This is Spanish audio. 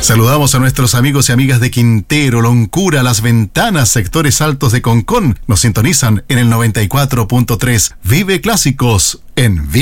Saludamos a nuestros amigos y amigas de Quintero, Loncura, Las Ventanas, sectores altos de Concón. Nos sintonizan en el 94.3. Vive Clásicos en Vive.